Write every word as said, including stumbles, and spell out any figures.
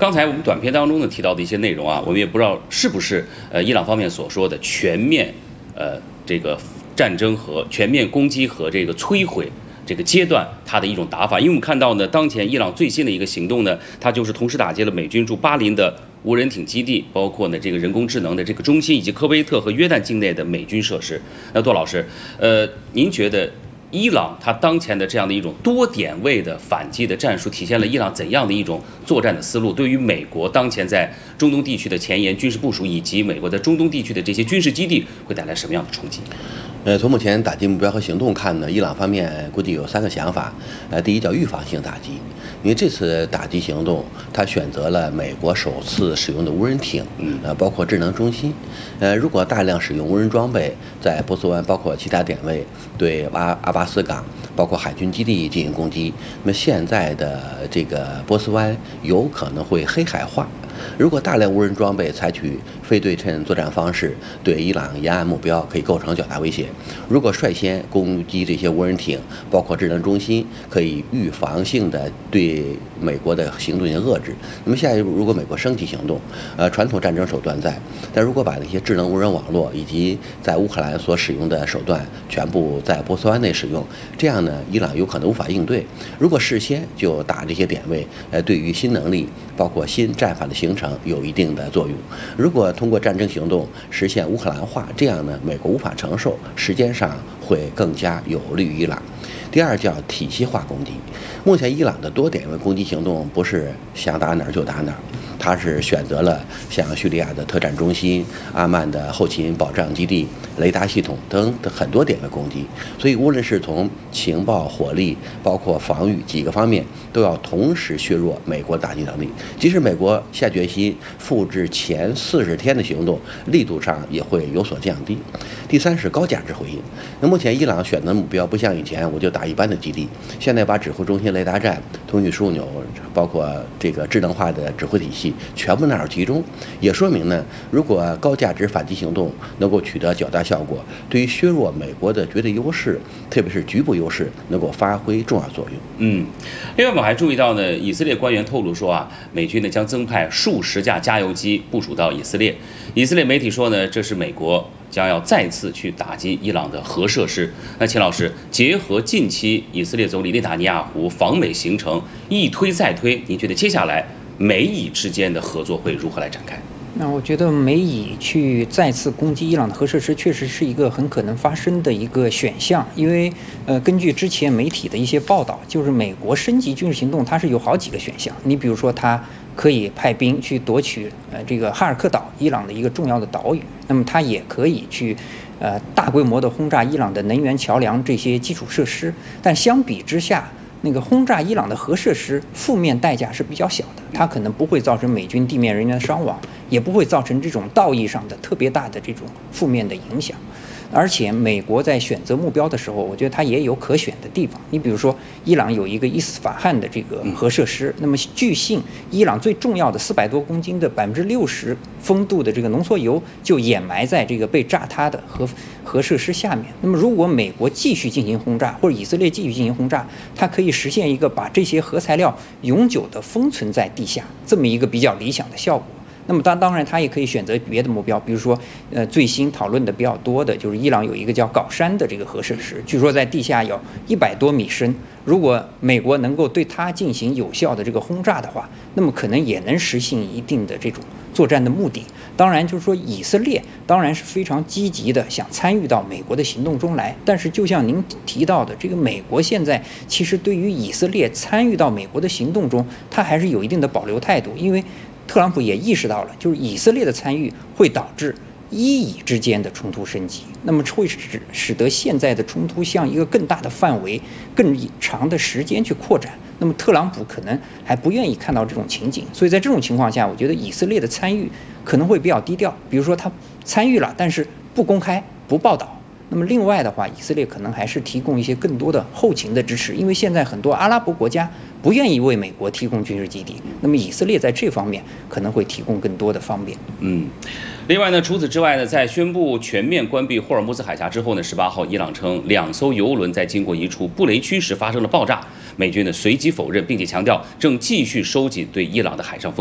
刚才我们短片当中呢提到的一些内容啊，我们也不知道是不是呃伊朗方面所说的全面呃这个战争和全面攻击和这个摧毁这个阶段它的一种打法。因为我们看到呢，当前伊朗最新的一个行动呢，它就是同时打击了美军驻巴林的无人艇基地，包括呢这个人工智能的这个中心，以及科威特和约旦境内的美军设施。那杜老师，呃，您觉得伊朗它当前的这样的一种多点位的反击的战术，体现了伊朗怎样的一种作战的思路？对于美国当前在中东地区的前沿军事部署，以及美国在中东地区的这些军事基地，会带来什么样的冲击？ 呃，从目前打击目标和行动看呢，伊朗方面估计有三个想法。呃，第一叫预防性打击，因为这次打击行动，它选择了美国首次使用的无人艇，呃，包括智能中心。呃，如果大量使用无人装备，在波斯湾包括其他点位对阿阿巴斯港，包括海军基地进行攻击，那么现在的这个波斯湾有可能会黑海化。如果大量无人装备采取非对称作战方式，对伊朗沿岸目标可以构成较大威胁。如果率先攻击这些无人艇，包括智能中心，可以预防性的对美国的行动进行遏制。那么下一步，如果美国升级行动，呃，传统战争手段在，但如果把那些智能无人网络以及在乌克兰所使用的手段全部在波斯湾内使用，这样呢，伊朗有可能无法应对。如果事先就打这些点位，呃，对于新能力包括新战法的形成有一定的作用。如果通过战争行动实现乌克兰化，这样呢，美国无法承受，时间上会更加有利于伊朗。第二叫体系化攻击。目前伊朗的多点位攻击行动不是想打哪儿就打哪儿，它是选择了像叙利亚的特战中心、阿曼的后勤保障基地、雷达系统等很多点位攻击。所以无论是从情报、火力，包括防御几个方面，都要同时削弱美国打击能力。即使美国下决心复制前四十天的行动，力度上也会有所降低。第三是高价值回应。那目前伊朗选择的目标不像以前我就打一般的基地，现在把指挥中心、雷达站、通讯枢纽，包括这个智能化的指挥体系全部纳入其中，也说明呢，如果高价值反击行动能够取得较大效果，对于削弱美国的绝对优势，特别是局部优势，能够发挥重要作用。 嗯，另外我们还注意到呢，以色列官员透露说啊，美军呢将增派数十架加油机部署到以色列。以色列媒体说呢，这是美国将要再次去打击伊朗的核设施。那秦老师，结合近期以色列总理内塔尼亚胡访美行程一推再推，您觉得接下来美以之间的合作会如何来展开？ 那我觉得美以去再次攻击伊朗的核设施，确实是一个很可能发生的一个选项。因为，呃，根据之前媒体的一些报道，就是美国升级军事行动，它是有好几个选项。你比如说，它可以派兵去夺取呃这个哈尔克岛，伊朗的一个重要的岛屿。那么它也可以去呃大规模的轰炸伊朗的能源桥梁这些基础设施。但相比之下，那个轰炸伊朗的核设施，负面代价是比较小的，它可能不会造成美军地面人员的伤亡，也不会造成这种道义上的特别大的这种负面的影响。而且美国在选择目标的时候，我觉得它也有可选的地方。你比如说，伊朗有一个伊斯法罕的这个核设施，那么据信伊朗最重要的四百多公斤的百分之六十风度的这个浓缩铀就掩埋在这个被炸塌的核核设施下面。那么如果美国继续进行轰炸，或者以色列继续进行轰炸，它可以实现一个把这些核材料永久的封存在地下这么一个比较理想的效果。那么当当然，他也可以选择别的目标，比如说，呃，最新讨论的比较多的就是伊朗有一个叫镐山的这个核设施，据说在地下有一百多米深。如果美国能够对它进行有效的这个轰炸的话，那么可能也能实现一定的这种作战的目的。当然，就是说以色列当然是非常积极的想参与到美国的行动中来，但是就像您提到的，这个美国现在其实对于以色列参与到美国的行动中，它还是有一定的保留态度，因为特朗普也意识到了，就是以色列的参与会导致伊以之间的冲突升级，那么会使使得现在的冲突向一个更大的范围、更长的时间去扩展。那么特朗普可能还不愿意看到这种情景，所以在这种情况下，我觉得以色列的参与可能会比较低调，比如说他参与了，但是不公开、不报道。那么另外的话，以色列可能还是提供一些更多的后勤的支持，因为现在很多阿拉伯国家不愿意为美国提供军事基地，那么以色列在这方面可能会提供更多的方便。 嗯，另外呢，除此之外呢，在宣布全面关闭霍尔木兹海峡之后呢，十八号伊朗称两艘油轮在经过一处布雷区时发生了爆炸，美军呢随即否认，并且强调正继续收紧对伊朗的海上封